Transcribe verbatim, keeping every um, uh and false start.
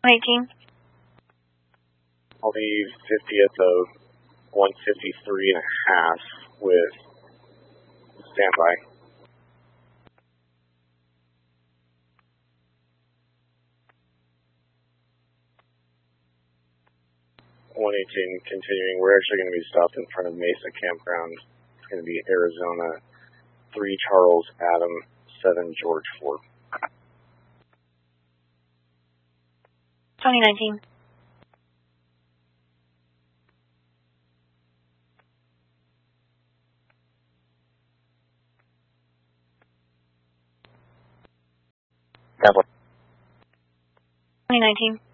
eighteen. I'll leave fiftieth of one fifty-three and a half with standby. one eighteen continuing. We're actually going to be stopped in front of Mesa Campground. It's going to be Arizona three Charles Adam seven George Ford. twenty nineteen. Cowboy. twenty nineteen.